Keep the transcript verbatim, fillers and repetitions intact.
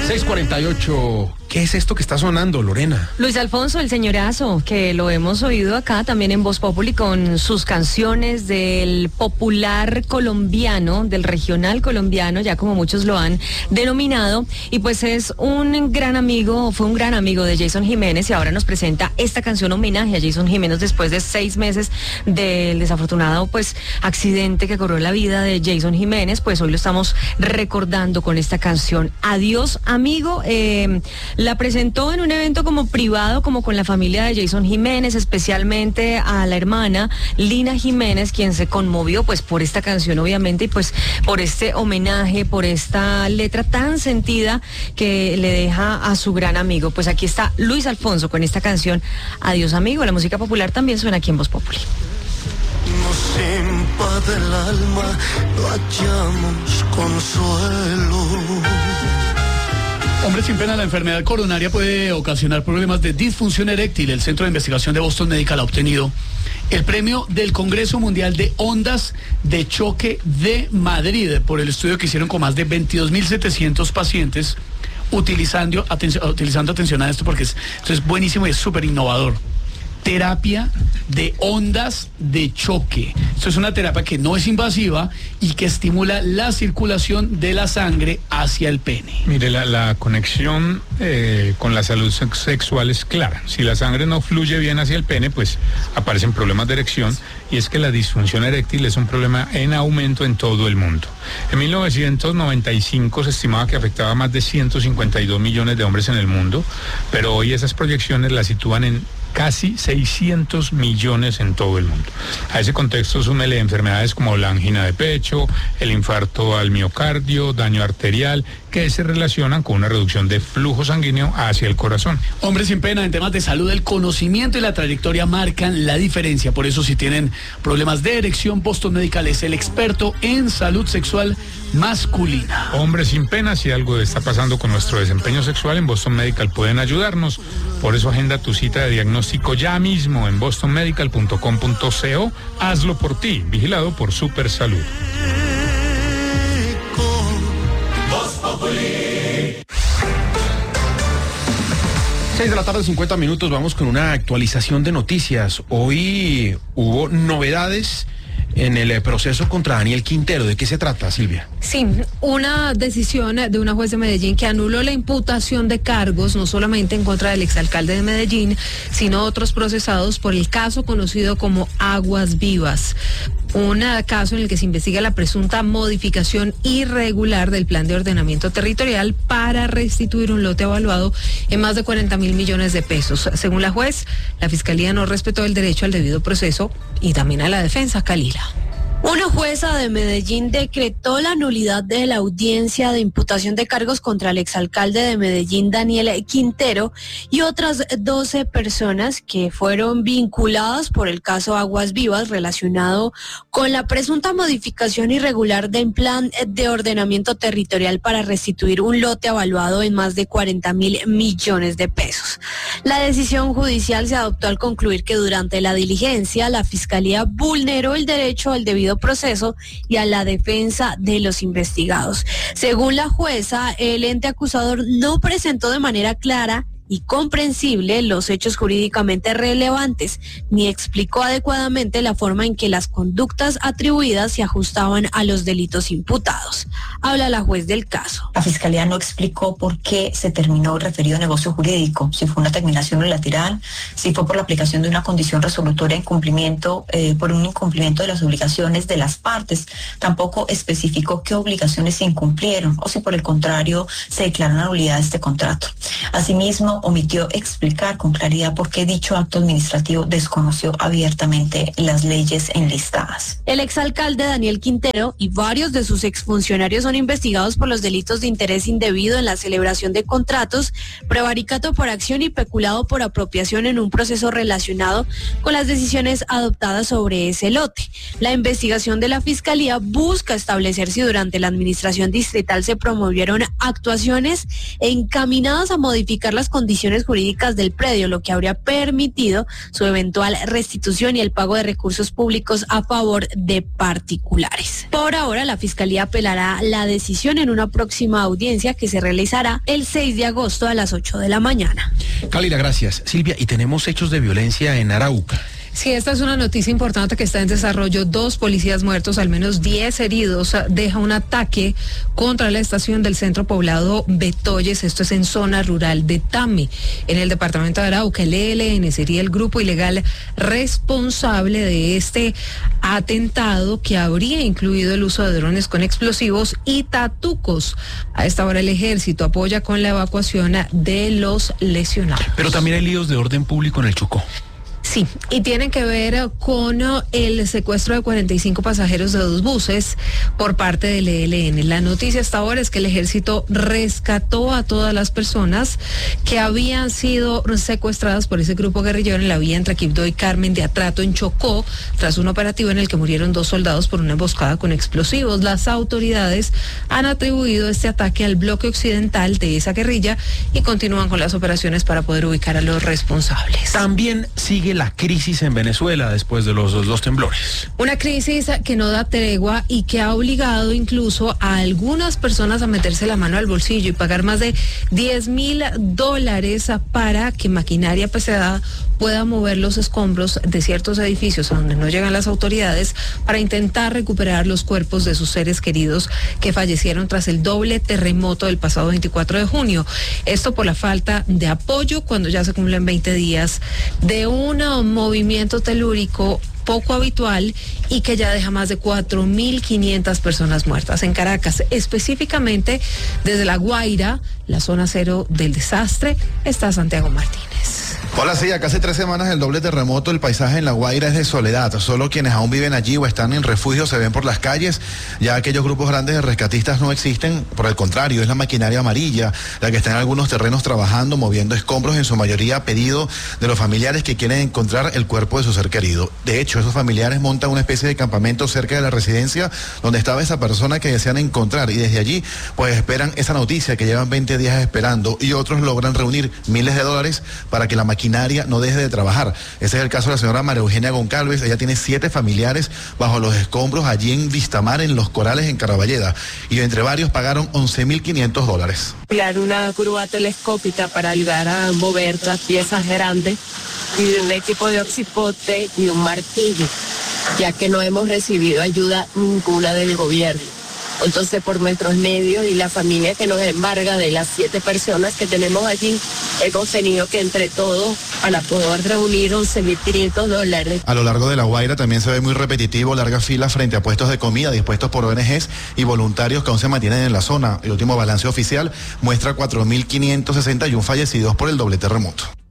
seis cuarenta y ocho. ¿Qué es esto que está sonando, Lorena? Luis Alfonso, el señorazo, que lo hemos oído acá también en Voz Populi con sus canciones del popular colombiano, del regional colombiano, ya como muchos lo han denominado, y pues es un gran amigo, fue un gran amigo de Jason Jiménez y ahora nos presenta esta canción homenaje a Jason Jiménez después de seis meses del desafortunado pues accidente que cobró la vida de Jason Jiménez. Pues hoy lo estamos recordando con esta canción. Adiós, amigo. Eh, La presentó en un evento como privado, como con la familia de Jason Jiménez, especialmente a la hermana Lina Jiménez, quien se conmovió pues por esta canción, obviamente, y pues por este homenaje, por esta letra tan sentida que le deja a su gran amigo. Pues aquí está Luis Alfonso con esta canción, Adiós, amigo. La música popular también suena aquí en Voz Populi. Sin paz del alma, no hallamos consuelo. Hombre sin pena, la enfermedad coronaria puede ocasionar problemas de disfunción eréctil. El Centro de Investigación de Boston Medical ha obtenido el premio del Congreso Mundial de Ondas de Choque de Madrid por el estudio que hicieron con más de veintidós mil setecientos pacientes utilizando, atención, utilizando atención a esto porque es, esto es buenísimo y es súper innovador. Terapia de ondas de choque. Esto es una terapia que no es invasiva y que estimula la circulación de la sangre hacia el pene. Mire, la, la conexión eh, con la salud sex- sexual es clara. Si la sangre no fluye bien hacia el pene, pues aparecen problemas de erección, y es que la disfunción eréctil es un problema en aumento en todo el mundo. En mil novecientos noventa y cinco se estimaba que afectaba a más de ciento cincuenta y dos millones de hombres en el mundo, pero hoy esas proyecciones las sitúan en casi seiscientos millones en todo el mundo. A ese contexto súmele enfermedades como la angina de pecho, el infarto al miocardio, daño arterial, que se relacionan con una reducción de flujo sanguíneo hacia el corazón. Hombre sin pena, en temas de salud, el conocimiento y la trayectoria marcan la diferencia. Por eso, si tienen problemas de erección, Boston Medical es el experto en salud sexual masculina. Hombre sin pena, si algo está pasando con nuestro desempeño sexual, en Boston Medical pueden ayudarnos. Por eso agenda tu cita de diagnóstico ya mismo en boston medical punto com punto co. Hazlo por ti, vigilado por Super Salud. seis de la tarde, cincuenta minutos, vamos con una actualización de noticias. Hoy hubo novedades en el proceso contra Daniel Quintero. ¿De qué se trata, Silvia? Sí, una decisión de una juez de Medellín que anuló la imputación de cargos, no solamente en contra del exalcalde de Medellín, sino otros procesados por el caso conocido como Aguas Vivas. Un caso en el que se investiga la presunta modificación irregular del plan de ordenamiento territorial para restituir un lote evaluado en más de cuarenta mil millones de pesos. Según la juez, la Fiscalía no respetó el derecho al debido proceso y también a la defensa. Kalila. Una jueza de Medellín decretó la nulidad de la audiencia de imputación de cargos contra el exalcalde de Medellín, Daniel Quintero, y otras doce personas que fueron vinculadas por el caso Aguas Vivas relacionado con la presunta modificación irregular del plan de ordenamiento territorial para restituir un lote evaluado en más de cuarenta mil millones de pesos. La decisión judicial se adoptó al concluir que durante la diligencia la Fiscalía vulneró el derecho al debido proceso y a la defensa de los investigados. Según la jueza, el ente acusador no presentó de manera clara y comprensible los hechos jurídicamente relevantes, ni explicó adecuadamente la forma en que las conductas atribuidas se ajustaban a los delitos imputados. Habla la juez del caso. La Fiscalía no explicó por qué se terminó el referido negocio jurídico, si fue una terminación unilateral, si fue por la aplicación de una condición resolutoria en cumplimiento, eh, por un incumplimiento de las obligaciones de las partes. Tampoco especificó qué obligaciones se incumplieron o si por el contrario se declaró una nulidad de este contrato. Asimismo, omitió explicar con claridad por qué dicho acto administrativo desconoció abiertamente las leyes enlistadas. El exalcalde Daniel Quintero y varios de sus exfuncionarios son investigados por los delitos de interés indebido en la celebración de contratos, prevaricato por acción y peculado por apropiación en un proceso relacionado con las decisiones adoptadas sobre ese lote. La investigación de la Fiscalía busca establecer si durante la administración distrital se promovieron actuaciones encaminadas a modificar las condiciones condiciones jurídicas del predio, lo que habría permitido su eventual restitución y el pago de recursos públicos a favor de particulares. Por ahora, la Fiscalía apelará la decisión en una próxima audiencia que se realizará el seis de agosto a las ocho de la mañana. Cálida, gracias. Silvia, y tenemos hechos de violencia en Arauca. Sí, esta es una noticia importante que está en desarrollo. Dos policías muertos, al menos diez heridos. Deja un ataque contra la estación del centro poblado Betoyes. Esto es en zona rural de Tame, en el departamento de Arauca. El E L N sería el grupo ilegal responsable de este atentado, que habría incluido el uso de drones con explosivos y tatucos. A esta hora el ejército apoya con la evacuación de los lesionados. Pero también hay líos de orden público en el Chocó. Sí, y tienen que ver con el secuestro de cuarenta y cinco pasajeros de dos buses por parte del E L N. La noticia hasta ahora es que el ejército rescató a todas las personas que habían sido secuestradas por ese grupo guerrillero en la vía entre Quibdó y Carmen de Atrato en Chocó, tras un operativo en el que murieron dos soldados por una emboscada con explosivos. Las autoridades han atribuido este ataque al bloque occidental de esa guerrilla y continúan con las operaciones para poder ubicar a los responsables. También sigue la crisis en Venezuela después de los dos temblores. Una crisis que no da tregua y que ha obligado incluso a algunas personas a meterse la mano al bolsillo y pagar más de diez mil dólares para que maquinaria pesada pueda mover los escombros de ciertos edificios a donde no llegan las autoridades para intentar recuperar los cuerpos de sus seres queridos que fallecieron tras el doble terremoto del pasado veinticuatro de junio. Esto por la falta de apoyo cuando ya se cumplen veinte días de un movimiento telúrico poco habitual y que ya deja más de cuatro mil quinientas personas muertas. En Caracas, específicamente desde La Guaira, la zona cero del desastre, está Santiago Martínez. Hola, sí, acá hace tres semanas el doble terremoto, el paisaje en La Guaira es de soledad. Solo quienes aún viven allí o están en refugio se ven por las calles. Ya aquellos grupos grandes de rescatistas no existen. Por el contrario, es la maquinaria amarilla la que está en algunos terrenos trabajando, moviendo escombros, en su mayoría a pedido de los familiares que quieren encontrar el cuerpo de su ser querido. De hecho, esos familiares montan una especie de campamento cerca de la residencia donde estaba esa persona que desean encontrar, y desde allí pues esperan esa noticia que llevan veinte días esperando, y otros logran reunir miles de dólares para que la maquinaria no deje de trabajar. Ese es el caso de la señora María Eugenia Goncalves. Ella tiene siete familiares bajo los escombros allí en Vistamar, en Los Corales, en Caraballeda, y entre varios pagaron once mil quinientos dólares. Una grúa telescópica para ayudar a mover las piezas grandes y un equipo de oxipote y un martillo, ya que no hemos recibido ayuda ninguna del gobierno. Entonces, por nuestros medios y la familia que nos embarga de las siete personas que tenemos allí, hemos tenido que entre todos para poder reunir once mil quinientos dólares. A lo largo de La Guaira también se ve muy repetitivo largas filas frente a puestos de comida dispuestos por O N Ges y voluntarios que aún se mantienen en la zona. El último balance oficial muestra cuatro mil quinientos sesenta y uno fallecidos por el doble terremoto.